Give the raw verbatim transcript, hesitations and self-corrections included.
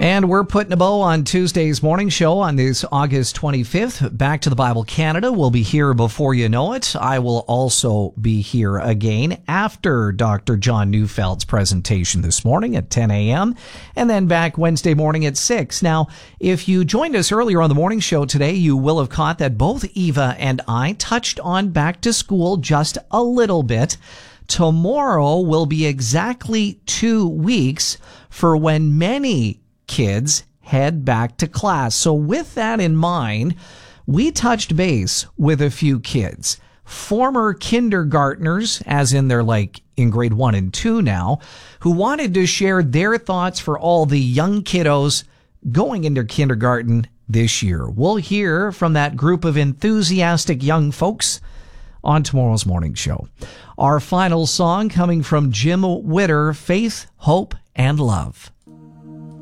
And we're putting a bow on Tuesday's morning show on this August twenty-fifth. Back to the Bible Canada. We'll be here before you know it. I will also be here again after Doctor John Neufeld's presentation this morning at ten a.m. and then back Wednesday morning at six. Now, if you joined us earlier on the morning show today, you will have caught that both Eva and I touched on back to school just a little bit. Tomorrow will be exactly two weeks for when many kids head back to class. So with that in mind, we touched base with a few kids, former kindergartners, as in they're like in grade one and two now, who wanted to share their thoughts for all the young kiddos going into kindergarten this year. We'll hear from that group of enthusiastic young folks on tomorrow's morning show. Our final song coming from Jim Witter, Faith, Hope, and Love.